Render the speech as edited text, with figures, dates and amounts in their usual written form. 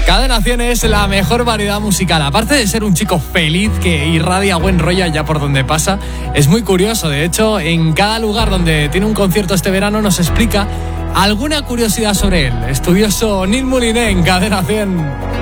Cadena 100 es la mejor variedad musical. Aparte de ser un chico feliz que irradia buen rollo allá por donde pasa, es muy curioso. De hecho, en cada lugar donde tiene un concierto este verano nos explica alguna curiosidad sobre él. Estudioso Nil Moliner en Cadena 100.